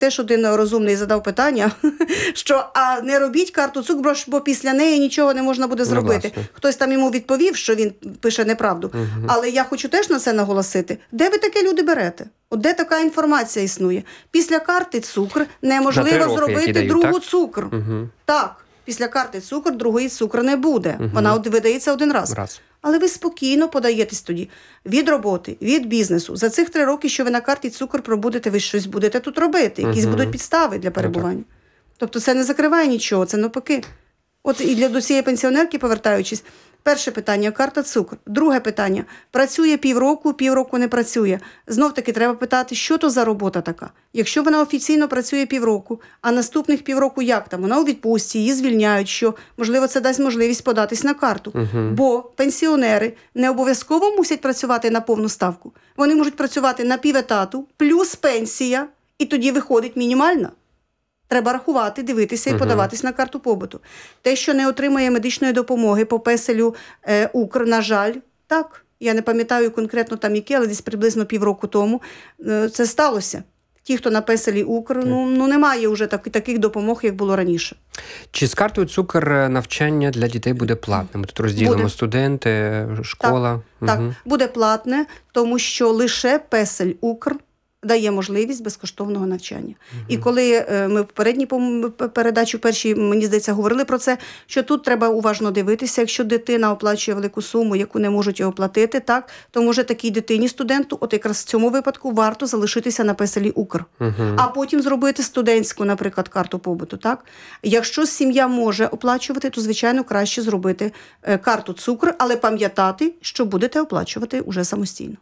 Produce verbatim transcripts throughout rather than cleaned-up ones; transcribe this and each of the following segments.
Теж один розумний задав питання, що а не робіть карту цукру, бо після неї нічого не можна буде зробити. Ну, хтось там йому відповів, що він пише неправду. Угу. Але я хочу теж на це наголосити. Де ви таке люди берете? От де така інформація існує? Після карти цукр неможливо роки, зробити дають, другу так? цукр. Угу. Так, після карти цукр другої цукру не буде. Угу. Вона видається один раз. раз. Але ви спокійно подаєтесь тоді від роботи, від бізнесу. За цих три роки, що ви на карті цукор пробудете, ви щось будете тут робити. Якісь угу. будуть підстави для перебування. Тобто це не закриває нічого, це навпаки. От і для до цієї пенсіонерки, повертаючись, перше питання – карта цукор. Друге питання – працює півроку, півроку не працює. Знов-таки треба питати, що то за робота така. Якщо вона офіційно працює півроку, а наступних півроку як там? Вона у відпустці, її звільняють, що, можливо, це дасть можливість податись на карту. Угу. Бо пенсіонери не обов'язково мусять працювати на повну ставку. Вони можуть працювати на піветату, плюс пенсія, і тоді виходить мінімальна. Треба рахувати, дивитися і подаватись на карту побуту. Те, що не отримує медичної допомоги по песелю е, Укр, на жаль, так, я не пам'ятаю конкретно там яке, але десь приблизно півроку тому е, це сталося. Ті, хто на песелі Укр, ну, ну немає вже так, таких допомог, як було раніше. Чи з картою цукор навчання для дітей буде платним? Тут розділимо буде. Студенти, школа. Так, угу. так, буде платне, тому що лише песель Укр дає можливість безкоштовного навчання. Угу. І коли ми в попередній передачі, першій, мені здається, говорили про це, що тут треба уважно дивитися, якщо дитина оплачує велику суму, яку не можуть його платити, так, то може такій дитині, студенту, от якраз в цьому випадку варто залишитися на песелі Укр. Угу. А потім зробити студентську, наприклад, карту побуту. Так? Якщо сім'я може оплачувати, то, звичайно, краще зробити карту цукр, але пам'ятати, що будете оплачувати уже самостійно.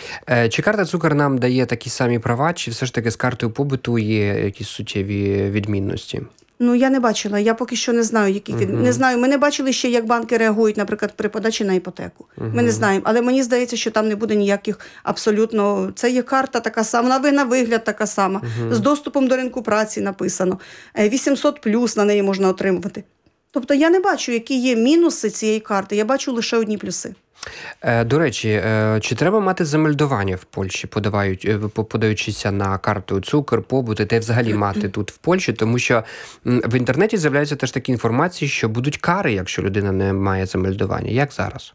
Чи карта цукор нам дає такі самі права, чи все ж таки з картою побуту є якісь суттєві відмінності? Ну, я не бачила, я поки що не знаю, які uh-huh. не знаю. Ми не бачили ще, як банки реагують, наприклад, при подачі на іпотеку. Uh-huh. Ми не знаємо, але мені здається, що там не буде ніяких абсолютно... Це є карта така сама, вона на вигляд така сама, uh-huh. з доступом до ринку праці написано. вісімсот плюс на неї можна отримувати. Тобто я не бачу, які є мінуси цієї карти, я бачу лише одні плюси. До речі, чи треба мати замельдування в Польщі, подаючися на карту цукор, побут, і те взагалі мати тут в Польщі? Тому що в інтернеті з'являються теж такі інформації, що будуть кари, якщо людина не має замельдування. Як зараз?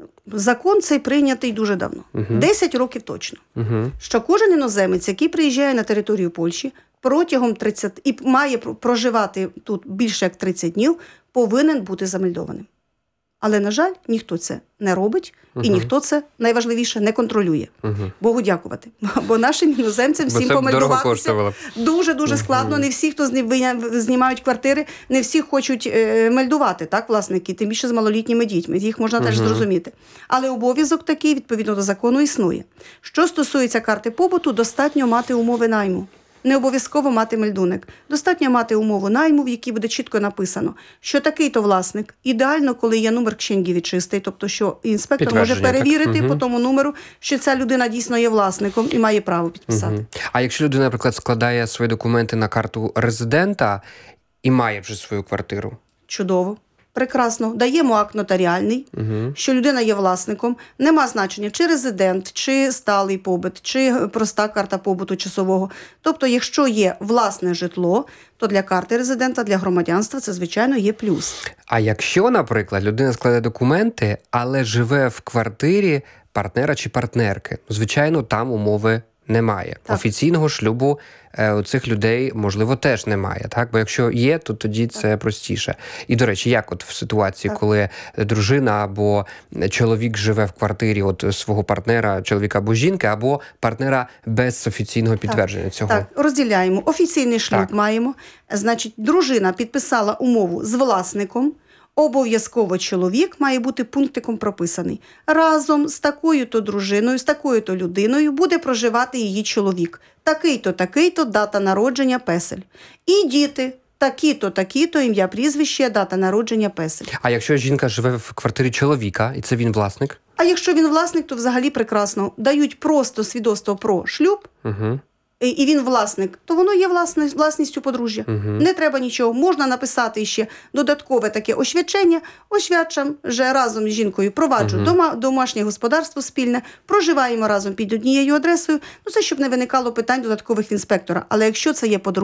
Закон цей прийнятий дуже давно. Uh-huh. десять років точно. Uh-huh. Що кожен іноземець, який приїжджає на територію Польщі, протягом тридцяти і має проживати тут більше як тридцять днів, повинен бути замельдованим. Але, на жаль, ніхто це не робить, і uh-huh. ніхто це, найважливіше, не контролює. Uh-huh. Богу дякувати. Бо нашим іноземцям всім помельдуватися дуже-дуже складно. Uh-huh. Не всі, хто знімають квартири, не всі хочуть е, мельдувати, так, власники, тим більше з малолітніми дітьми. Їх можна uh-huh. теж зрозуміти. Але обов'язок такий, відповідно до закону, існує. Що стосується карти побуту, достатньо мати умови найму. Не обов'язково мати мельдуник. Достатньо мати умову найму, в якій буде чітко написано, що такий-то власник. Ідеально, коли є номер кшеньги відчистий, тобто, що інспектор може перевірити угу. по тому номеру, що ця людина дійсно є власником і має право підписати. Угу. А якщо людина, наприклад, складає свої документи на карту резидента і має вже свою квартиру? Чудово. Прекрасно. Даємо акт нотаріальний, угу. що людина є власником. Нема значення, чи резидент, чи сталий побит, чи проста карта побуту часового. Тобто, якщо є власне житло, то для карти резидента, для громадянства це, звичайно, є плюс. А якщо, наприклад, людина складає документи, але живе в квартирі партнера чи партнерки, звичайно, там умови немає. Так. Офіційного шлюбу е, у цих людей, можливо, теж немає. Так? Бо якщо є, то тоді це так. простіше. І, до речі, як от в ситуації, так. коли дружина або чоловік живе в квартирі от свого партнера, чоловіка або жінки, або партнера без офіційного підтвердження так. цього? Так, розділяємо. Офіційний шлюб так. маємо. Значить, дружина підписала умову з власником, обов'язково чоловік має бути пунктиком прописаний. Разом з такою-то дружиною, з такою-то людиною буде проживати її чоловік. Такий-то, такий-то, дата народження, песель. І діти. Такі-то, такі-то, ім'я, прізвище, дата народження, песель. А якщо жінка живе в квартирі чоловіка, і це він власник? А якщо він власник, то взагалі прекрасно. Дають просто свідоцтво про шлюб, угу. і він власник, то воно є власне, власністю подружжя. Угу. Не треба нічого. Можна написати ще додаткове таке освячення. Освячам, вже разом з жінкою проваджу угу. дома, домашнє господарство спільне, проживаємо разом під однією адресою. Ну, це щоб не виникало питань додаткових інспектора. Але якщо це є подружжя,